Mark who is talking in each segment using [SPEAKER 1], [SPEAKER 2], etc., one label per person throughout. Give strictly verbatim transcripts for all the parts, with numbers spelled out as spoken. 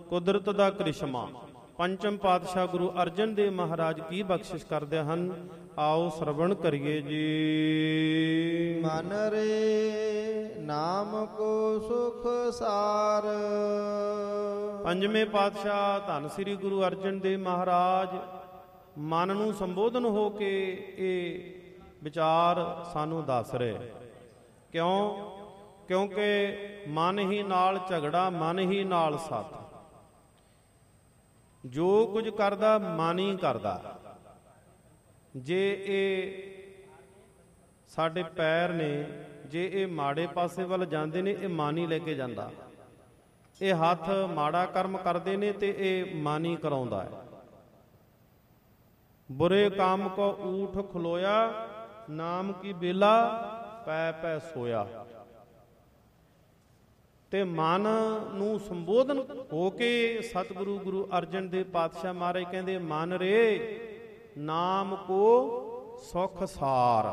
[SPEAKER 1] ਕੁਦਰਤ ਦਾ ਕ੍ਰਿਸ਼ਮਾ। ਪੰਚਮ ਪਾਤਸ਼ਾਹ ਗੁਰੂ ਅਰਜਨ ਦੇਵ ਮਹਾਰਾਜ ਕੀ ਬਖਸ਼ਿਸ਼ ਕਰਦੇ ਹਨ, ਆਓ ਸਰਵਣ ਕਰੀਏ ਜੀ।
[SPEAKER 2] ਮਨ ਰੇ ਨਾਮ ਕੋ ਸੁਖ ਸਾਰ।
[SPEAKER 1] ਪੰਜਵੇਂ ਪਾਤਸ਼ਾਹ ਧੰਨ ਸ੍ਰੀ ਗੁਰੂ ਅਰਜਨ ਦੇਵ ਮਹਾਰਾਜ ਮਨ ਨੂੰ ਸੰਬੋਧਨ ਹੋ ਕੇ ਇਹ ਵਿਚਾਰ ਸਾਨੂੰ ਦੱਸ ਰਹੇ। ਕਿਉਂ? ਕਿਉਂਕਿ ਮਨ ਹੀ ਨਾਲ ਝਗੜਾ, ਮਨ ਹੀ ਨਾਲ ਸੱਤ। ਜੋ ਕੁਝ ਕਰਦਾ ਮਨ ਹੀ ਕਰਦਾ। ਜੇ ਇਹ ਸਾਡੇ ਪੈਰ ਨੇ, ਜੇ ਇਹ ਮਾੜੇ ਪਾਸੇ ਵੱਲ ਜਾਂਦੇ ਨੇ, ਇਹ ਮਨ ਹੀ ਲੈ ਕੇ ਜਾਂਦਾ। ਇਹ ਹੱਥ ਮਾੜਾ ਕਰਮ ਕਰਦੇ ਨੇ ਤੇ ਇਹ ਮਨ ਹੀ ਕਰਾਉਂਦਾ ਹੈ। ਬੁਰੇ ਕੰਮ ਕੋ ਊਠ ਖਲੋਇਆ, ਨਾਮ ਕੀ ਬੇਲਾ ਪੈ ਪੈ ਸੋਇਆ। ਤੇ ਮਨ ਨੂੰ ਸੰਬੋਧਨ ਹੋ ਕੇ ਸਤਿਗੁਰੂ ਗੁਰੂ ਅਰਜਨ ਦੇਵ ਪਾਤਸ਼ਾਹ ਮਹਾਰਾਜ ਕਹਿੰਦੇ, ਮਨ ਰੇ ਨਾਮ ਕੋ ਸੁਖ ਸਾਰ।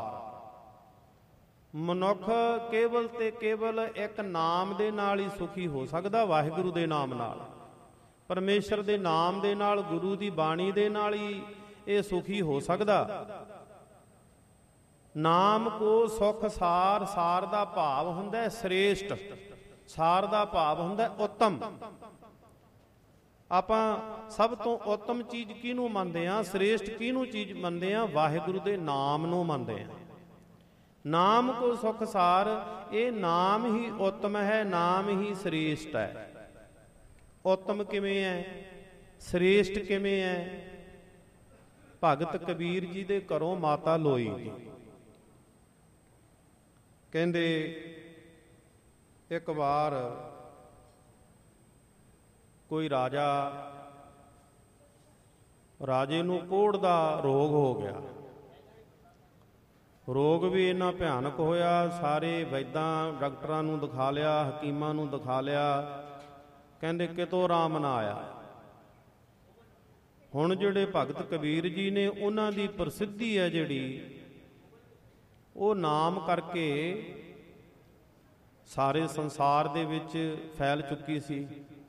[SPEAKER 1] ਮਨੁੱਖ ਕੇਵਲ ਤੇ ਕੇਵਲ ਇੱਕ ਨਾਮ ਦੇ ਨਾਲ ਹੀ ਸੁਖੀ ਹੋ ਸਕਦਾ, ਵਾਹਿਗੁਰੂ ਦੇ ਨਾਮ ਨਾਲ, ਪਰਮੇਸ਼ਰ ਦੇ ਨਾਮ ਦੇ ਨਾਲ, ਗੁਰੂ ਦੀ ਬਾਣੀ ਦੇ ਨਾਲ ਹੀ ਇਹ ਸੁਖੀ ਹੋ ਸਕਦਾ। ਨਾਮ ਕੋ ਸੁਖ ਸਾਰ। ਸਾਰ ਦਾ ਭਾਵ ਹੁੰਦਾ ਸ੍ਰੇਸ਼ਟ, ਸਾਰ ਦਾ ਭਾਵ ਹੁੰਦਾ ਉੱਤਮ। ਆਪਾਂ ਸਭ ਤੋਂ ਉੱਤਮ ਚੀਜ਼ ਕਿਹਨੂੰ ਮੰਨਦੇ ਹਾਂ, ਸ੍ਰੇਸ਼ਟ ਕਿਹਨੂੰ ਚੀਜ਼ ਮੰਨਦੇ ਹਾਂ? ਵਾਹਿਗੁਰੂ ਦੇ ਨਾਮ ਨੂੰ ਮੰਨਦੇ ਹਾਂ। ਨਾਮ ਕੋ ਸੁਖ ਸਾਰ, ਇਹ ਨਾਮ ਹੀ ਉੱਤਮ ਹੈ, ਨਾਮ ਹੀ ਸ੍ਰੇਸ਼ਟ ਹੈ। ਉੱਤਮ ਕਿਵੇਂ ਹੈ, ਸ੍ਰੇਸ਼ਟ ਕਿਵੇਂ ਹੈ? ਭਗਤ ਕਬੀਰ ਜੀ ਦੇ ਘਰੋਂ ਮਾਤਾ ਲੋਈ ਜੀ ਕਹਿੰਦੇ, ਇੱਕ ਵਾਰ ਕੋਈ ਰਾਜਾ, ਰਾਜੇ ਨੂੰ ਕੋਹੜ ਦਾ ਰੋਗ ਹੋ ਗਿਆ। ਰੋਗ ਵੀ ਇੰਨਾ ਭਿਆਨਕ ਹੋਇਆ, ਸਾਰੇ ਵੈਦਾਂ ਡਾਕਟਰਾਂ ਨੂੰ ਦਿਖਾ ਲਿਆ, ਹਕੀਮਾਂ ਨੂੰ ਦਿਖਾ ਲਿਆ, ਕਹਿੰਦੇ ਕਿਤੋਂ ਆਰਾਮ ਨਾ ਆਇਆ। ਹੁਣ ਜਿਹੜੇ ਭਗਤ ਕਬੀਰ ਜੀ ਨੇ, ਉਹਨਾਂ ਦੀ ਪ੍ਰਸਿੱਧੀ ਹੈ ਜਿਹੜੀ, ਉਹ ਨਾਮ ਕਰਕੇ ਸਾਰੇ ਸੰਸਾਰ ਦੇ ਵਿੱਚ ਫੈਲ ਚੁੱਕੀ ਸੀ।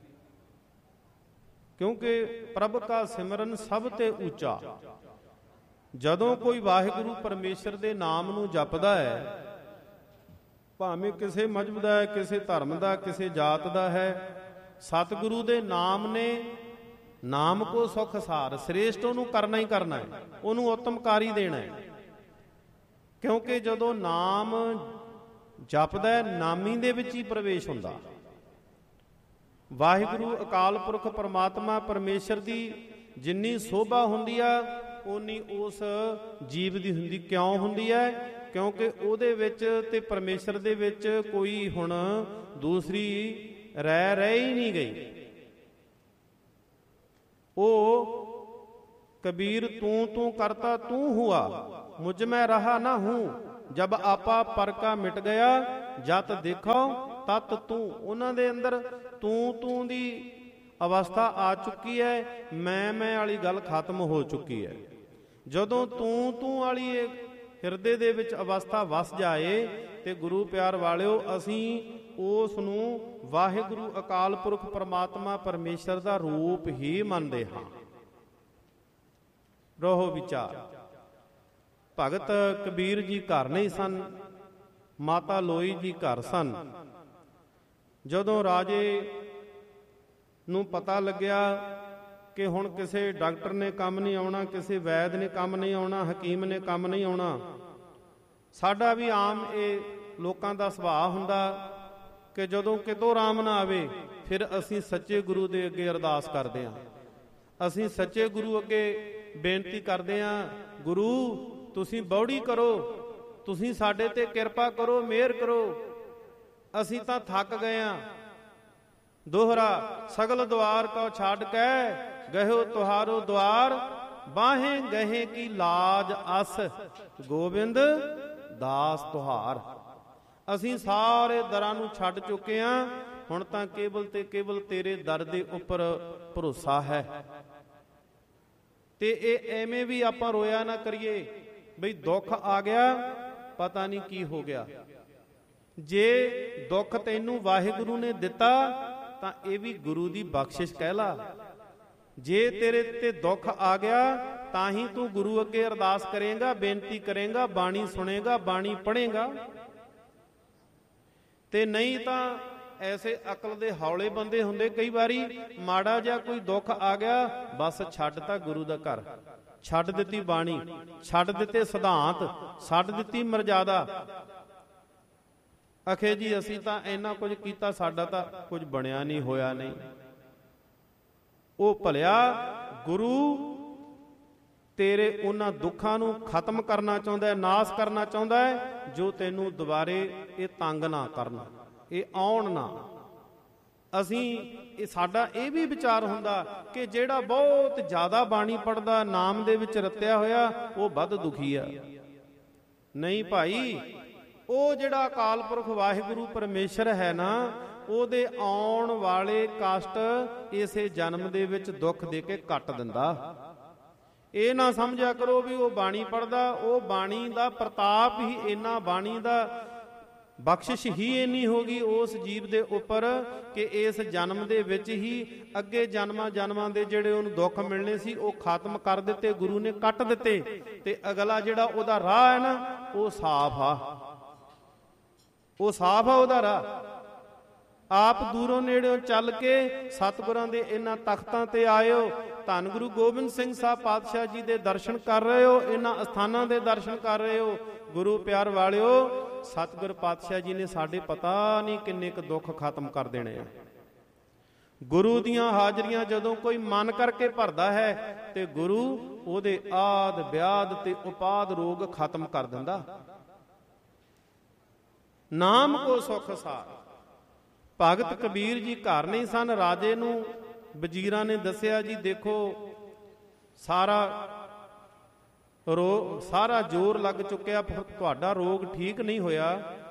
[SPEAKER 1] ਕਿਉਂਕਿ ਪ੍ਰਭ ਕਾ ਸਿਮਰਨ ਸਭ ਤੇ ਉੱਚਾ। ਜਦੋਂ ਕੋਈ ਵਾਹਿਗੁਰੂ ਪਰਮੇਸ਼ਰ ਦੇ ਨਾਮ ਨੂੰ ਜਪਦਾ ਹੈ, ਭਾਵੇਂ ਕਿਸੇ ਮਜ਼ਹਬ ਦਾ ਹੈ, ਕਿਸੇ ਧਰਮ ਦਾ, ਕਿਸੇ ਜਾਤ ਦਾ ਹੈ, ਸਤਿਗੁਰੂ ਦੇ ਨਾਮ ਨੇ ਨਾਮ ਕੋ ਸੁਖ ਸਾਰ, ਸ੍ਰੇਸ਼ਟ ਉਹਨੂੰ ਕਰਨਾ ਹੀ ਕਰਨਾ ਹੈ, ਉਹਨੂੰ ਉੱਤਮਕਾਰੀ ਦੇਣਾ ਹੈ। ਕਿਉਂਕਿ ਜਦੋਂ ਨਾਮ ਜਪਦਾ, ਨਾਮੀ ਦੇ ਵਿੱਚ ਹੀ ਪ੍ਰਵੇਸ਼ ਹੁੰਦਾ। ਵਾਹਿਗੁਰੂ ਅਕਾਲ ਪੁਰਖ ਪਰਮਾਤਮਾ ਪਰਮੇਸ਼ਰ ਦੀ ਜਿੰਨੀ ਸੋਭਾ ਹੁੰਦੀ ਆ, ਉਨੀ ਉਸ ਜੀਵ ਦੀ ਹੁੰਦੀ। ਕਿਉਂ ਹੁੰਦੀ ਹੈ? ਕਿਉਂਕਿ ਉਹਦੇ ਵਿੱਚ ਤੇ ਪਰਮੇਸ਼ਰ ਦੇ ਵਿੱਚ ਕੋਈ ਹੁਣ ਦੂਸਰੀ ਰਹਿ ਰਹਿ ਹੀ ਨਹੀਂ ਗਈ। ਉਹ ਕਬੀਰ ਤੂੰ ਤੂੰ ਕਰਤਾ ਤੂੰ ਹੁਆ, ਮੁਝ ਮੈਂ ਰਹਾ ਨਾ ਹੂੰ। ਜਬ ਆਪਾ ਪਰ ਕਾ ਮਿਟ ਗਿਆ, ਜਤ ਦੇਖੋ ਤਤ ਤੂੰ। ਉਹਨਾਂ ਦੇ ਅੰਦਰ ਤੂੰ ਤੂੰ ਦੀ ਅਵਸਥਾ ਆ ਚੁੱਕੀ ਹੈ, ਮੈਂ ਮੈਂ ਵਾਲੀ ਗੱਲ ਖਤਮ ਹੋ ਚੁੱਕੀ ਹੈ। ਜਦੋਂ ਤੂੰ ਤੂੰ ਵਾਲੀ ਇਹ ਹਿਰਦੇ ਦੇ ਵਿੱਚ ਅਵਸਥਾ ਵਸ ਜਾਏ ਤੇ ਗੁਰੂ ਪਿਆਰ ਵਾਲਿਓ, ਅਸੀਂ ਉਸ ਨੂੰ ਵਾਹਿਗੁਰੂ ਅਕਾਲ ਪੁਰਖ ਪਰਮਾਤਮਾ ਪਰਮੇਸ਼ਰ ਦਾ ਰੂਪ ਹੀ ਮੰਨਦੇ ਹਾਂ। ਰਹੋ ਵਿਚਾਰ। ਭਗਤ ਕਬੀਰ ਜੀ ਘਰ ਨਹੀਂ ਸਨ, ਮਾਤਾ ਲੋਈ ਜੀ ਘਰ ਸਨ। ਜਦੋਂ ਰਾਜੇ ਨੂੰ ਪਤਾ ਲੱਗਿਆ ਕਿ ਹੁਣ ਕਿਸੇ ਡਾਕਟਰ ਨੇ ਕੰਮ ਨਹੀਂ ਆਉਣਾ, ਕਿਸੇ ਵੈਦ ਨੇ ਕੰਮ ਨਹੀਂ ਆਉਣਾ, ਹਕੀਮ ਨੇ ਕੰਮ ਨਹੀਂ ਆਉਣਾ, ਸਾਡਾ ਵੀ ਆਮ ਇਹ ਲੋਕਾਂ ਦਾ ਸੁਭਾਅ ਹੁੰਦਾ ਕਿ ਜਦੋਂ ਕਿਤੋਂ ਆਰਾਮ ਨਾ ਆਵੇ, ਫਿਰ ਅਸੀਂ ਸੱਚੇ ਗੁਰੂ ਦੇ ਅੱਗੇ ਅਰਦਾਸ ਕਰਦੇ ਹਾਂ। ਅਸੀਂ ਸੱਚੇ ਗੁਰੂ ਅੱਗੇ ਬੇਨਤੀ ਕਰਦੇ ਹਾਂ, ਗੁਰੂ ਤੁਸੀਂ ਬੌੜੀ ਕਰੋ, ਤੁਸੀਂ ਸਾਡੇ ਤੇ ਕਿਰਪਾ ਕਰੋ, ਮਿਹਰ ਕਰੋ, ਅਸੀਂ ਤਾਂ ਥੱਕ ਗਏ ਹਾਂ। ਦੋਹਰਾ ਸਗਲ ਦੁਆਰ ਕੋ ਛੱਡ ਕੇ ਗਇਓ ਤੁਹਾਰੋ ਦੁਆਰ, ਬਾਹੇ ਗਹੇ ਕੀ ਲਾਜ ਅਸ ਗੋਬਿੰਦ ਦਾਸ ਤੁਹਾਰ। ਅਸੀਂ ਸਾਰੇ ਦਰਾਂ ਨੂੰ ਛੱਡ ਚੁੱਕੇ ਹਾਂ, ਹੁਣ ਤਾਂ ਕੇਵਲ ਤੇ ਕੇਵਲ ਤੇਰੇ ਦਰ ਦੇ ਉੱਪਰ ਭਰੋਸਾ ਹੈ। ਤੇ ਇਹ ਐਵੇਂ ਵੀ ਆਪਾਂ ਰੋਇਆ ਨਾ ਕਰੀਏ ਬਈ ਦੁੱਖ ਆ ਗਿਆ ਪਤਾ ਨਹੀਂ ਕੀ ਹੋ ਗਿਆ। ਜੇ ਦੁੱਖ ਤੈਨੂੰ ਵਾਹਿਗੁਰੂ ਨੇ ਦਿੱਤਾ ਤਾਂ ਇਹ ਵੀ ਗੁਰੂ ਦੀ ਬਖਸ਼ਿਸ਼ ਕਹਿ ਲਾ। ਜੇ ਤੇਰੇ ਤੇ ਦੁੱਖ ਆ ਗਿਆ ਤਾਂ ਹੀ ਤੂੰ ਗੁਰੂ ਅੱਗੇ ਅਰਦਾਸ ਕਰੇਗਾ, ਬੇਨਤੀ ਕਰੇਗਾ, ਬਾਣੀ ਸੁਣੇਗਾ, ਬਾਣੀ ਪੜ੍ਹੇਗਾ। ਤੇ ਨਹੀਂ ਤਾਂ ਐਸੇ ਅਕਲ ਦੇ ਹੌਲੇ ਬੰਦੇ ਹੁੰਦੇ, ਕਈ ਵਾਰੀ ਮਾੜਾ ਜਿਹਾ ਕੋਈ ਦੁੱਖ ਆ ਗਿਆ, ਬਸ ਛੱਡ ਤਾ ਗੁਰੂ ਦਾ ਘਰ, ਛੱਡ ਦਿੱਤੀ ਬਾਣੀ, ਛੱਡ ਦਿੱਤੇ ਸਿਧਾਂਤ, ਛੱਡ ਦਿੱਤੀ ਮਰਜ਼ਾਦਾ। ਅਖੇ ਜੀ ਅਸੀਂ ਤਾਂ ਇੰਨਾ ਕੁਝ ਕੀਤਾ, ਸਾਡਾ ਤਾਂ ਕੁਝ ਬਣਿਆ ਨਹੀਂ, ਹੋਇਆ ਨਹੀਂ। ਉਹ ਭਲਿਆ ਗੁਰੂ ਤੇਰੇ ਉਹਨਾਂ ਦੁੱਖਾਂ ਨੂੰ ਖਤਮ ਕਰਨਾ ਚਾਹੁੰਦਾ ਹੈ, ਨਾਸ ਕਰਨਾ ਚਾਹੁੰਦਾ ਹੈ, ਜੋ ਤੈਨੂੰ ਦੁਬਾਰੇ ਇਹ ਤੰਗ ਨਾ ਕਰਨ, ਇਹ ਆਉਣ ਨਾ। ਅਸੀਂ ਇਹ ਸਾਡਾ ਇਹ ਵੀ ਵਿਚਾਰ ਹੁੰਦਾ ਕਿ ਜਿਹੜਾ ਬਹੁਤ ਜ਼ਿਆਦਾ ਬਾਣੀ ਪੜ੍ਹਦਾ, ਨਾਮ ਦੇ ਵਿੱਚ ਰਤਿਆ ਹੋਇਆ, ਉਹ ਵੱਧ ਦੁਖੀ ਆ। ਨਹੀਂ ਭਾਈ, ਉਹ ਜਿਹੜਾ ਅਕਾਲ ਪੁਰਖ ਵਾਹਿਗੁਰੂ ਪਰਮੇਸ਼ਰ ਹੈ ਨਾ, ਉਹਦੇ ਆਉਣ ਵਾਲੇ ਕਸ਼ਟ ਇਸੇ ਜਨਮ ਦੇ ਵਿੱਚ ਦੁੱਖ ਦੇ ਕੇ ਕੱਟ ਦਿੰਦਾ। ਇਹ ਨਾ ਸਮਝਿਆ ਕਰੋ ਵੀ ਉਹ ਬਾਣੀ ਪੜ੍ਹਦਾ, ਉਹ ਬਾਣੀ ਦਾ ਪ੍ਰਤਾਪ ਹੀ ਇੰਨਾ, ਬਾਣੀ ਦਾ ਬਖਸ਼ਿਸ਼ ਹੀ ਇੰਨੀ ਹੋ ਗਈ ਉਸ ਜੀਵ ਦੇ ਉੱਪਰ ਕਿ ਇਸ ਜਨਮ ਦੇ ਵਿੱਚ ਹੀ ਅੱਗੇ ਜਨਮਾਂ ਜਨਮਾਂ ਦੇ ਜਿਹੜੇ ਉਹਨੂੰ ਦੁੱਖ ਮਿਲਣੇ ਸੀ ਉਹ ਖਤਮ ਕਰ ਦਿੱਤੇ, ਗੁਰੂ ਨੇ ਕੱਟ ਦਿੱਤੇ। ਤੇ ਅਗਲਾ ਜਿਹੜਾ ਉਹਦਾ ਰਾਹ ਹੈ ਨਾ, ਉਹ ਸਾਫ਼ ਆ, ਉਹ ਸਾਫ਼ ਆ ਉਹਦਾ ਰਾਹ। ਆਪ ਦੂਰੋਂ ਨੇੜਿਓਂ ਚੱਲ ਕੇ ਸਤਿਗੁਰਾਂ ਦੇ ਇਹਨਾਂ ਤਖਤਾਂ ਤੇ ਆਇਓ, ਧੰਨ ਗੁਰੂ ਗੋਬਿੰਦ ਸਿੰਘ ਸਾਹਿਬ ਪਾਤਸ਼ਾਹ ਜੀ ਦੇ ਦਰਸ਼ਨ ਕਰ ਰਹੇ ਹੋ, ਇਹਨਾਂ ਅਸਥਾਨਾਂ ਦੇ ਦਰਸ਼ਨ ਕਰ ਰਹੇ ਹੋ। ਗੁਰੂ ਪਿਆਰ ਵਾਲਿਓ, ਸਤਿਗੁਰ ਪਾਤਸ਼ਾਹ ਜੀ ਨੇ ਸਾਡੇ ਪਤਾ ਨਹੀਂ ਕਿੰਨੇ ਕੁ ਦੁੱਖ ਖਤਮ ਕਰ ਦੇਣੇ ਆ। ਗੁਰੂ ਦੀਆਂ ਹਾਜ਼ਰੀਆਂ ਜਦੋਂ ਕੋਈ ਮਨ ਕਰਕੇ ਭਰਦਾ ਹੈ ਤੇ ਗੁਰੂ ਉਹਦੇ ਆਦ ਵਿਆਦ ਤੇ ਉਪਾਦ ਰੋਗ ਖਤਮ ਕਰ ਦਿੰਦਾ। ਨਾਮ ਕੋ ਸੁਖ ਸਾਰ। ਭਗਤ ਕਬੀਰ ਜੀ ਘਰ ਨਹੀਂ ਸਨ, ਰਾਜੇ ਨੂੰ ਵਜ਼ੀਰਾਂ ਨੇ ਦੱਸਿਆ ਜੀ ਦੇਖੋ ਸਾਰਾ ਰੋ ਸਾਰਾ ਜ਼ੋਰ ਲੱਗ ਚੁੱਕਿਆ, ਤੁਹਾਡਾ ਰੋਗ ਠੀਕ ਨਹੀਂ ਹੋਇਆ।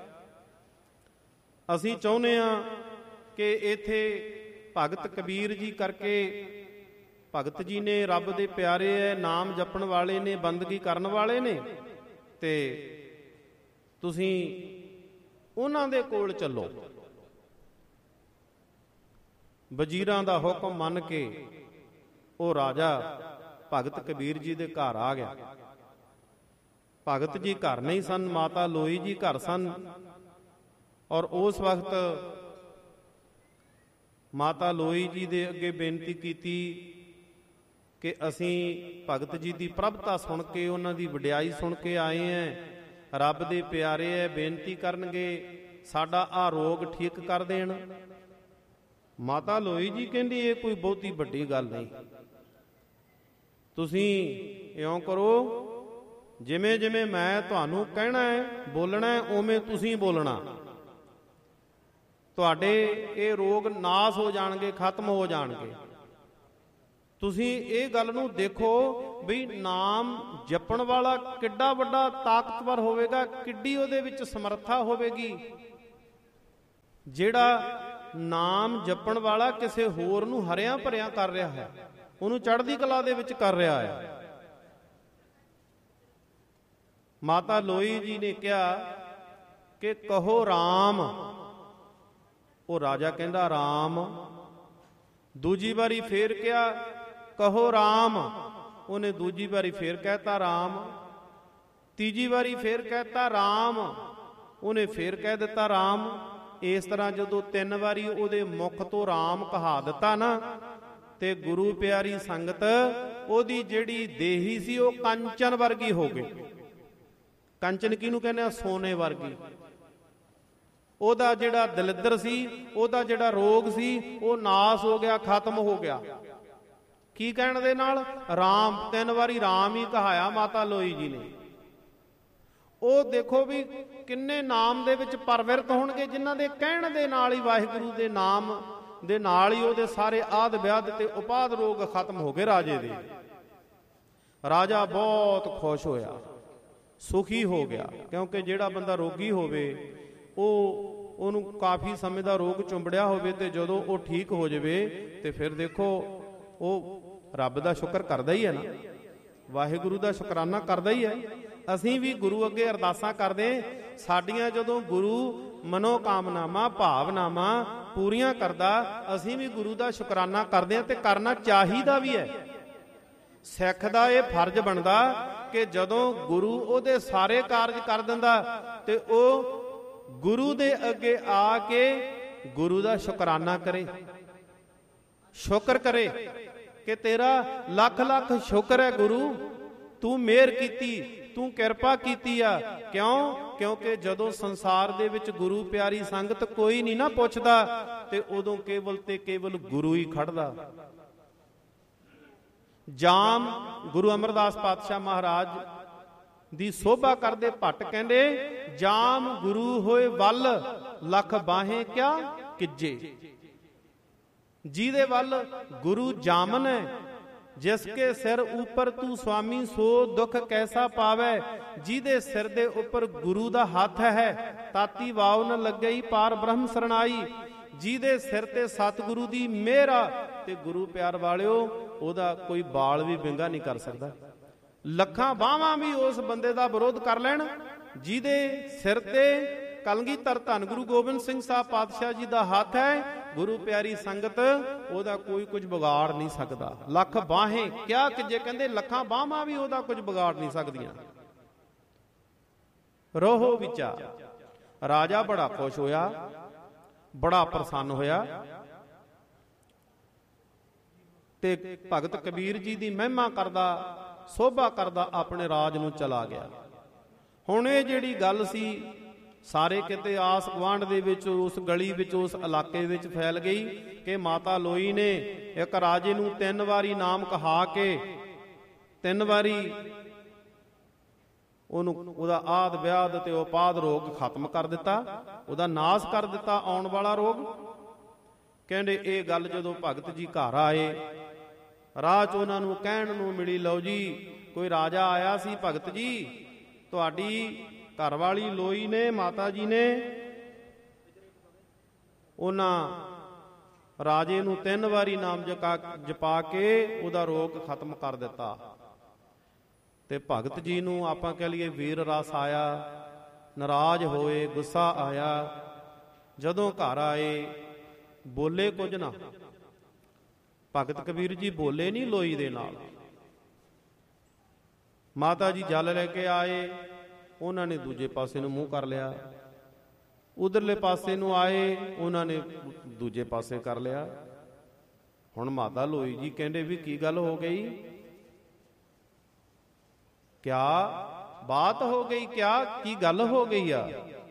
[SPEAKER 1] ਅਸੀਂ ਚਾਹੁੰਦੇ ਹਾਂ ਕਿ ਇੱਥੇ ਭਗਤ ਕਬੀਰ ਜੀ ਕਰਕੇ, ਭਗਤ ਜੀ ਨੇ ਰੱਬ ਦੇ ਪਿਆਰੇ ਹੈ, ਨਾਮ ਜਪਣ ਵਾਲੇ ਨੇ, ਬੰਦਗੀ ਕਰਨ ਵਾਲੇ ਨੇ, ਤੇ ਤੁਸੀਂ ਉਹਨਾਂ ਦੇ ਕੋਲ ਚੱਲੋ। ਵਜ਼ੀਰਾਂ ਦਾ ਹੁਕਮ ਮੰਨ ਕੇ ਉਹ ਰਾਜਾ ਭਗਤ ਕਬੀਰ ਜੀ ਦੇ ਘਰ ਆ ਗਿਆ। ਭਗਤ ਜੀ ਘਰ ਨਹੀਂ ਸਨ, ਮਾਤਾ ਲੋਈ ਜੀ ਘਰ ਸਨ। ਔਰ ਉਸ ਵਕਤ ਮਾਤਾ ਲੋਈ ਜੀ ਦੇ ਅੱਗੇ ਬੇਨਤੀ ਕੀਤੀ ਕਿ ਅਸੀਂ ਭਗਤ ਜੀ ਦੀ ਪ੍ਰਭਤਾ ਸੁਣ ਕੇ, ਉਹਨਾਂ ਦੀ ਵਡਿਆਈ ਸੁਣ ਕੇ ਆਏ ਹਾਂ, ਰੱਬ ਦੇ ਪਿਆਰੇ ਹੈ, ਬੇਨਤੀ ਕਰਨਗੇ ਸਾਡਾ ਆਹ ਰੋਗ ਠੀਕ ਕਰ ਦੇਣ। ਮਾਤਾ ਲੋਈ ਜੀ ਕਹਿੰਦੀ ਇਹ ਕੋਈ ਬਹੁਤੀ ਵੱਡੀ ਗੱਲ ਨਹੀਂ, ਤੁਸੀਂ ਇਉਂ ਕਰੋ, ਜਿਵੇਂ ਜਿਵੇਂ ਮੈਂ ਤੁਹਾਨੂੰ ਕਹਿਣਾ ਹੈ ਬੋਲਣਾ ਹੈ, ਉਵੇਂ ਤੁਸੀਂ ਬੋਲਣਾ, ਤੁਹਾਡੇ ਇਹ ਰੋਗ ਨਾਸ ਹੋ ਜਾਣਗੇ, ਖਤਮ ਹੋ ਜਾਣਗੇ। ਤੁਸੀਂ ਇਹ ਗੱਲ ਨੂੰ ਦੇਖੋ ਵੀ ਨਾਮ ਜਪਣ ਵਾਲਾ ਕਿੱਡਾ ਵੱਡਾ ਤਾਕਤਵਰ ਹੋਵੇਗਾ, ਕਿੱਡੀ ਉਹਦੇ ਵਿੱਚ ਸਮਰੱਥਾ ਹੋਵੇਗੀ। ਜਿਹੜਾ ਨਾਮ ਜਪਣ ਵਾਲਾ ਕਿਸੇ ਹੋਰ ਨੂੰ ਹਰਿਆਂ ਭਰਿਆਂ ਕਰ ਰਿਹਾ ਹੈ, ਉਹਨੂੰ ਚੜ੍ਹਦੀ ਕਲਾ ਦੇ ਵਿੱਚ ਕਰ ਰਿਹਾ ਹੈ। ਮਾਤਾ ਲੋਈ ਜੀ ਨੇ ਕਿਹਾ ਕਿ ਕਹੋ ਰਾਮ। ਉਹ ਰਾਜਾ ਕਹਿੰਦਾ ਰਾਮ। ਦੂਜੀ ਵਾਰੀ ਫੇਰ ਕਿਹਾ ਕਹੋ ਰਾਮ। ਉਹਨੇ ਦੂਜੀ ਵਾਰੀ ਫੇਰ ਕਹਿਤਾ ਰਾਮ। ਤੀਜੀ ਵਾਰੀ ਫੇਰ ਕਹਿਤਾ ਰਾਮ। ਉਹਨੇ ਫੇਰ ਕਹਿ ਦਿੱਤਾ ਰਾਮ। ਇਸ ਤਰ੍ਹਾਂ ਜਦੋਂ ਤਿੰਨ ਵਾਰੀ ਉਹਦੇ ਮੁਖ ਤੋਂ ਰਾਮ ਕਹਾ ਦਿੱਤਾ ਨਾ, ਤੇ ਗੁਰੂ ਪਿਆਰੀ ਸੰਗਤ ਉਹਦੀ ਜਿਹੜੀ ਦੇਹੀ ਸੀ ਉਹ ਕੰਚਨ ਵਰਗੀ ਹੋ ਗਈ। ਕੰਚਨ ਕਿਹਨੂੰ ਕਹਿੰਦੇ ਆ? ਸੋਨੇ ਵਰਗੀ। ਉਹਦਾ ਜਿਹੜਾ ਦਲਿੱਦਰ ਸੀ, ਉਹਦਾ ਜਿਹੜਾ ਰੋਗ ਸੀ, ਉਹ ਨਾਸ ਹੋ ਗਿਆ, ਖਤਮ ਹੋ ਗਿਆ। ਕੀ ਕਹਿਣ ਦੇ ਨਾਲ? ਰਾਮ। ਤਿੰਨ ਵਾਰੀ ਰਾਮ ਹੀ ਕਹਾਇਆ ਮਾਤਾ ਲੋਈ ਜੀ ਨੇ। ਉਹ ਦੇਖੋ ਵੀ ਕਿੰਨੇ ਨਾਮ ਦੇ ਵਿੱਚ ਪਰਵਿਰਤ ਹੋਣਗੇ, ਜਿਨ੍ਹਾਂ ਦੇ ਕਹਿਣ ਦੇ ਨਾਲ ਹੀ ਵਾਹਿਗੁਰੂ ਦੇ ਨਾਮ ਦੇ ਨਾਲ ਹੀ ਉਹਦੇ ਸਾਰੇ ਆਦ ਵਿਆਦ ਤੇ ਉਪਾਦ ਰੋਗ ਖਤਮ ਹੋ ਗਏ ਰਾਜੇ ਦੇ। ਰਾਜਾ ਬਹੁਤ ਖੁਸ਼ ਹੋਇਆ, ਸੁਖੀ ਹੋ ਗਿਆ, ਕਿਉਂਕਿ ਜਿਹੜਾ ਬੰਦਾ ਰੋਗੀ ਹੋਵੇ ਉਹ ਉਹਨੂੰ ਕਾਫੀ ਸਮੇਂ ਦਾ ਰੋਗ ਚੁੰਬੜਿਆ ਹੋਵੇ ਤੇ ਜਦੋਂ ਉਹ ਠੀਕ ਹੋ ਜਾਵੇ ਤੇ ਫਿਰ ਦੇਖੋ ਉਹ ਰੱਬ ਦਾ ਸ਼ੁਕਰ ਕਰਦਾ ਹੀ ਹੈ ਨਾ, ਵਾਹਿਗੁਰੂ ਦਾ ਸ਼ੁਕਰਾਨਾ ਕਰਦਾ ਹੀ ਹੈ। ਅਸੀਂ ਵੀ ਗੁਰੂ ਅੱਗੇ ਅਰਦਾਸਾਂ ਕਰਦੇ, ਸਾਡੀਆਂ ਜਦੋਂ ਗੁਰੂ ਮਨੋਕਾਮਨਾਵਾਂ ਭਾਵਨਾਵਾਂ ਪੂਰੀਆਂ ਕਰਦਾ। ਅਸੀਂ ਵੀ ਗੁਰੂ ਦਾ ਸ਼ੁਕਰਾਨਾ ਕਰਦੇ ਹਾਂ ਤੇ ਕਰਨਾ ਚਾਹੀਦਾ ਵੀ ਹੈ। ਸਿੱਖ ਦਾ ਇਹ ਫਰਜ਼ ਬਣਦਾ ਕਿ ਜਦੋਂ ਗੁਰੂ ਉਹਦੇ ਸਾਰੇ ਕਾਰਜ ਕਰ ਦਿੰਦਾ ਤੇ ਉਹ ਗੁਰੂ ਦੇ ਅੱਗੇ ਆ ਕੇ ਗੁਰੂ ਦਾ ਸ਼ੁਕਰਾਨਾ ਕਰੇ, ਸ਼ੁਕਰ ਕਰੇ ਕਿ ਤੇਰਾ ਲੱਖ ਲੱਖ ਸ਼ੁਕਰ ਹੈ ਗੁਰੂ, ਤੂੰ ਮਿਹਰ ਕੀਤੀ, ਤੂੰ ਕਿਰਪਾ ਕੀਤੀ ਆ। ਕਿਉਂ? ਕਿਉਂਕਿ ਜਦੋਂ ਸੰਸਾਰ ਦੇ ਵਿੱਚ ਗੁਰੂ ਪਿਆਰੀ ਸੰਗਤ ਕੋਈ ਨਹੀਂ ਨਾ ਪੁੱਛਦਾ ਤੇ ਉਦੋਂ ਕੇਵਲ ਤੇ ਕੇਵਲ ਗੁਰੂ ਹੀ ਖੜਦਾ। ਜਾਮ ਗੁਰੂ ਅਮਰਦਾਸ ਪਾਤਸ਼ਾਹ ਮਹਾਰਾਜ ਦੀ ਸੋਭਾ ਕਰਦੇ ਭੱਟ ਕਹਿੰਦੇ, ਜਾਮ ਗੁਰੂ ਹੋਏ ਵੱਲ ਲੱਖ ਬਾਹੇ ਕਿਆ ਕਿੱਜੇ। ਜਿਹਦੇ ਵੱਲ ਗੁਰੂ ਜਾਮਨ ਹੈ, ਜਿਸ ਕੇ ਸਿਰ ਉੱਪਰ ਤੂੰ ਸੁਆਮੀ ਸੋ ਦੁੱਖ ਕੈਸਾ ਪਾਵੇ। ਜਿਹਦੇ ਸਿਰ ਦੇ ਉੱਪਰ ਗੁਰੂ ਦਾ ਹੱਥ ਹੈ, ਤਾਤੀ ਵਾਵ ਨ ਲੱਗਈ ਪਾਰ ਬ੍ਰਹਮ ਸਰਣਾਈ। ਜਿਹਦੇ ਸਿਰ ਤੇ ਸਤਿਗੁਰੂ ਦੀ ਮਿਹਰ ਆ ਤੇ ਗੁਰੂ ਪਿਆਰ ਵਾਲਿਓ ਉਹਦਾ ਕੋਈ ਬਾਲ ਵੀ ਵਿੰਗਾ ਨਹੀਂ ਕਰ ਸਕਦਾ। ਲੱਖਾਂ ਬਾਹਾਂ ਵੀ ਉਸ ਬੰਦੇ ਦਾ ਵਿਰੋਧ ਕਰ ਲੈਣ, ਜਿਹਦੇ ਸਿਰ ਤੇ ਕਲਗੀਧਰ ਧੰਨ ਗੁਰੂ ਗੋਬਿੰਦ ਸਿੰਘ ਸਾਹਿਬ ਪਾਤਸ਼ਾਹ ਜੀ ਦਾ ਹੱਥ ਹੈ, ਗੁਰੂ ਪਿਆਰੀ ਸੰਗਤ ਉਹਦਾ ਕੋਈ ਕੁਝ ਵਿਗਾੜ ਨਹੀਂ ਸਕਦਾ। ਲੱਖ ਬਾਹੇ ਕਿਆ ਕਿ ਜੇ ਕਹਿੰਦੇ ਲੱਖਾਂ ਬਾਹਾਂ ਵੀ ਉਹਦਾ ਕੁਝ ਵਿਗਾੜ ਨਹੀਂ ਸਕਦੀਆਂ। ਰੋਹੋ ਵਿਚਾਰ ਰਾਜਾ ਬੜਾ ਖੁਸ਼ ਹੋਇਆ, ਬੜਾ ਪ੍ਰਸੰਨ ਹੋਇਆ ਤੇ ਭਗਤ ਕਬੀਰ ਜੀ ਦੀ ਮਹਿਮਾ ਕਰਦਾ, ਸੋਭਾ ਕਰਦਾ ਆਪਣੇ ਰਾਜ ਨੂੰ ਚਲਾ ਗਿਆ। ਹੁਣ ਇਹ ਜਿਹੜੀ ਗੱਲ ਸੀ ਸਾਰੇ ਕਿਤੇ ਆਸ ਗੁਆਂਢ ਦੇ ਵਿੱਚ, ਉਸ ਗਲੀ ਵਿੱਚ, ਉਸ ਇਲਾਕੇ ਵਿੱਚ ਫੈਲ ਗਈ ਕਿ ਮਾਤਾ ਲੋਈ ਨੇ ਇੱਕ ਰਾਜੇ ਨੂੰ ਤਿੰਨ ਵਾਰੀ ਨਾਮ ਕਹਾ ਕੇ ਤਿੰਨ ਵਾਰੀ ਉਹਨੂੰ ਉਹਦਾ ਆਦ ਵਿਆਦ ਤੇ ਉਪਾਦ ਰੋਗ ਖਤਮ ਕਰ ਦਿੱਤਾ, ਉਹਦਾ ਨਾਸ਼ ਕਰ ਦਿੱਤਾ, ਆਉਣ ਵਾਲਾ ਰੋਗ। ਕਹਿੰਦੇ ਇਹ ਗੱਲ ਜਦੋਂ ਭਗਤ ਜੀ ਘਰ ਆਏ, ਰਾਹ 'ਚ ਉਹਨਾਂ ਨੂੰ ਕਹਿਣ ਨੂੰ ਮਿਲੀ, ਲਓ ਜੀ ਕੋਈ ਰਾਜਾ ਆਇਆ ਸੀ ਭਗਤ ਜੀ, ਤੁਹਾਡੀ ਘਰ ਵਾਲੀ ਲੋਈ ਨੇ, ਮਾਤਾ ਜੀ ਨੇ ਉਹਨਾਂ ਰਾਜੇ ਨੂੰ ਤਿੰਨ ਵਾਰੀ ਨਾਮ ਜਪਾ ਜਪਾ ਕੇ ਉਹਦਾ ਰੋਗ ਖਤਮ ਕਰ ਦਿੱਤਾ। ਤੇ ਭਗਤ ਜੀ ਨੂੰ ਆਪਾਂ ਕਹਿ ਲਈਏ ਵੀਰ ਰਸ ਆਇਆ, ਨਾਰਾਜ਼ ਹੋਏ, ਗੁੱਸਾ ਆਇਆ। ਜਦੋਂ ਘਰ ਆਏ ਬੋਲੇ ਕੁਝ ਨਾ, ਭਗਤ ਕਬੀਰ ਜੀ ਬੋਲੇ ਨਹੀਂ ਲੋਈ ਦੇ ਨਾਲ। ਮਾਤਾ ਜੀ ਜਲ ਲੈ ਕੇ ਆਏ, ਉਹਨਾਂ ਨੇ ਦੂਜੇ ਪਾਸੇ ਨੂੰ ਮੂੰਹ ਕਰ ਲਿਆ। ਉਧਰਲੇ ਪਾਸੇ ਨੂੰ ਆਏ, ਉਹਨਾਂ ਨੇ ਦੂਜੇ ਪਾਸੇ ਕਰ ਲਿਆ। ਹੁਣ ਮਾਤਾ ਲੋਈ ਜੀ ਕਹਿੰਦੇ ਵੀ ਕੀ ਗੱਲ ਹੋ ਗਈ, ਕਿਆ ਬਾਤ ਹੋ ਗਈ, ਕਿਆ ਕੀ ਗੱਲ ਹੋ ਗਈ ਆ।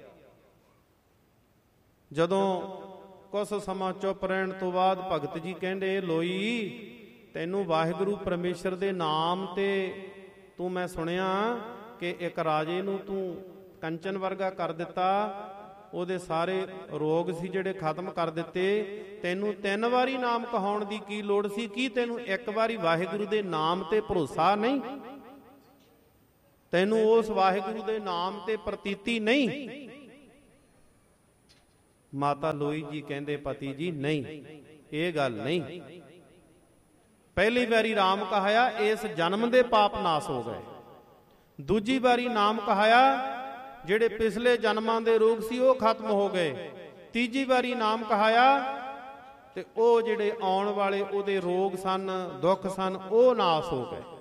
[SPEAKER 1] ਜਦੋਂ ਕੁਛ ਸਮਾਂ ਚੁੱਪ ਰਹਿਣ ਤੋਂ ਬਾਅਦ ਭਗਤ ਜੀ ਕਹਿੰਦੇ, ਲੋਈ ਤੈਨੂੰ ਵਾਹਿਗੁਰੂ ਪਰਮੇਸ਼ਰ ਦੇ ਨਾਮ ਤੇ ਤੂੰ ਮੈਂ ਸੁਣਿਆ ਕਿ ਇੱਕ ਰਾਜੇ ਨੂੰ ਤੂੰ ਕੰਚਨ ਵਰਗਾ ਕਰ ਦਿੱਤਾ, ਉਹਦੇ ਸਾਰੇ ਰੋਗ ਸੀ ਜਿਹੜੇ ਖਤਮ ਕਰ ਦਿੱਤੇ। ਤੈਨੂੰ ਤਿੰਨ ਵਾਰੀ ਨਾਮ ਕਹਾਉਣ ਦੀ ਕੀ ਲੋੜ ਸੀ? ਕੀ ਤੈਨੂੰ ਇੱਕ ਵਾਰੀ ਵਾਹਿਗੁਰੂ ਦੇ ਨਾਮ ਤੇ ਭਰੋਸਾ ਨਹੀਂ? ਤੈਨੂੰ ਉਸ ਵਾਹਿਗੁਰੂ ਦੇ ਨਾਮ ਤੇ ਪ੍ਰਤੀਤੀ ਨਹੀਂ? ਮਾਤਾ ਲੋਈ ਜੀ ਕਹਿੰਦੇ, ਪਤੀ ਜੀ ਨਹੀਂ, ਇਹ ਗੱਲ ਨਹੀਂ। ਪਹਿਲੀ ਵਾਰੀ ਰਾਮ ਕਹਾਇਆ, ਇਸ ਜਨਮ ਦੇ ਪਾਪ ਨਾਸ ਹੋ ਗਏ। ਦੂਜੀ ਵਾਰੀ ਨਾਮ ਕਹਾਇਆ, ਜਿਹੜੇ ਪਿਛਲੇ ਜਨਮਾਂ ਦੇ ਰੋਗ ਸੀ ਉਹ ਖਤਮ ਹੋ ਗਏ। ਤੀਜੀ ਵਾਰੀ ਨਾਮ ਕਹਾਇਆ ਤੇ ਉਹ ਜਿਹੜੇ ਆਉਣ ਵਾਲੇ ਉਹਦੇ ਰੋਗ ਸਨ, ਦੁੱਖ ਸਨ, ਉਹ ਨਾਸ ਹੋ ਗਏ।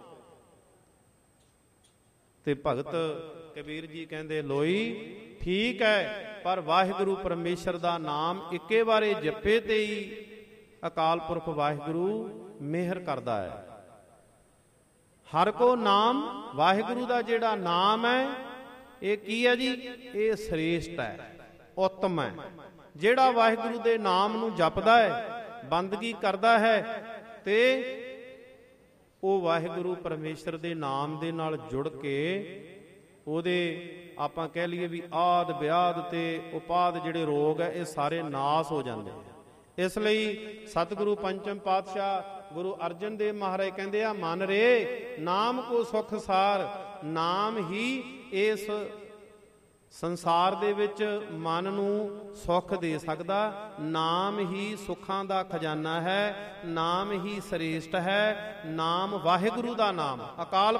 [SPEAKER 1] ਤੇ ਭਗਤ ਕਬੀਰ ਜੀ ਕਹਿੰਦੇ, ਲੋਈ ਠੀਕ ਹੈ, ਪਰ ਵਾਹਿਗੁਰੂ ਪਰਮੇਸ਼ਰ ਦਾ ਨਾਮ ਇੱਕੇ ਵਾਰੇ ਜਪੇ ਤੇ ਹੀ ਅਕਾਲ ਪੁਰਖ ਵਾਹਿਗੁਰੂ ਮਿਹਰ ਕਰਦਾ ਹੈ। ਹਰ ਕੋ ਨਾਮ, ਵਾਹਿਗੁਰੂ ਦਾ ਜਿਹੜਾ ਨਾਮ ਹੈ ਇਹ ਕੀ ਹੈ ਜੀ? ਇਹ ਸ੍ਰੇਸ਼ਟ ਹੈ, ਉੱਤਮ ਹੈ। ਜਿਹੜਾ ਵਾਹਿਗੁਰੂ ਦੇ ਨਾਮ ਨੂੰ ਜਪਦਾ ਹੈ, ਬੰਦਗੀ ਕਰਦਾ ਹੈ, ਤੇ ਉਹ ਵਾਹਿਗੁਰੂ ਪਰਮੇਸ਼ਰ ਦੇ ਨਾਮ ਦੇ ਨਾਲ ਜੁੜ ਕੇ ਉਹਦੇ ਆਪਾਂ ਕਹਿ ਲਈਏ ਵੀ ਆਦ ਵਿਆਦ ਤੇ ਉਪਾਦ ਜਿਹੜੇ ਰੋਗ ਹੈ ਇਹ ਸਾਰੇ ਨਾਸ ਹੋ ਜਾਂਦੇ ਆ। ਇਸ ਲਈ ਸਤਿਗੁਰੂ ਪੰਚਮ ਪਾਤਸ਼ਾਹ ਗੁਰੂ ਅਰਜਨ ਦੇਵ ਮਹਾਰਾਜ ਕਹਿੰਦੇ ਆ, ਮਨ ਰੇ ਨਾਮ ਕੋ ਸੁਖ ਸਾਰ। ਨਾਮ ਹੀ ਇਸ ਸੰਸਾਰ ਦੇ ਵਿੱਚ ਮਨ ਨੂੰ ਸੁੱਖ ਦੇ ਸਕਦਾ। ਨਾਮ ਹੀ ਸੁੱਖਾਂ ਦਾ ਖਜ਼ਾਨਾ ਹੈ, ਨਾਮ ਹੀ ਸ੍ਰੇਸ਼ਟ ਹੈ। ਨਾਮ ਵਾਹਿਗੁਰੂ ਦਾ ਨਾਮ, ਅਕਾਲ